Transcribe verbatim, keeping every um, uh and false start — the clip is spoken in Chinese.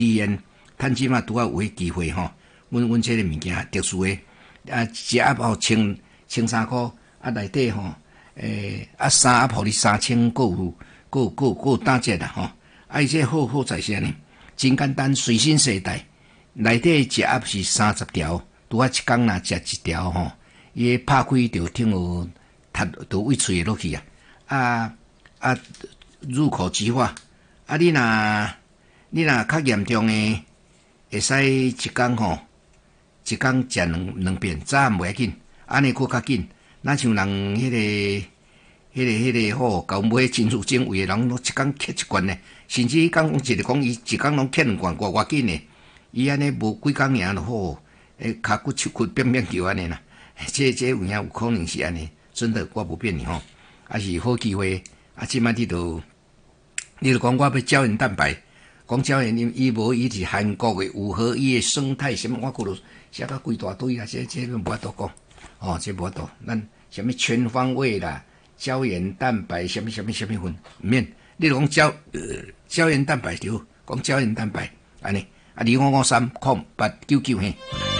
言，趁即马拄啊有迄机会吼，阮阮即个物件特殊诶，啊一盒吼千千三箍，啊内底吼，诶啊衫啊互你三千，够有够够够打折啦吼，啊伊这好好在啥呢？真简单，随身携带，内底一盒是三十条，拄啊一工若食一条吼，伊拍开就听有痰就胃喙落去啊，啊啊入口即化，啊你若你若较严重诶，会使一工吼，一工食两两遍，早暗袂要紧，安尼佫较紧。咱像人迄、那个、迄、那个、迄、那个吼，搞买真入正位诶人，拢一工吸一罐呢，甚至讲一个讲伊一工拢吸两罐，偌偌紧呢？伊安尼无几工尔就好，诶，骹骨手骨变变球安尼啦。这这有影有可能是安尼，真的我无骗你吼，啊是好机会。啊，即摆你都，你都讲我要胶原蛋白。讲胶原，伊无伊是韩国诶，有合伊诶生态什么，我看到写到规大堆啊，这这无法度讲，哦，这无法度，咱什么全方位啦，胶原蛋白什么什么什么粉，毋免，你讲胶呃胶原蛋白对，讲胶原蛋白，安尼，啊，二五五三空八九九嘿。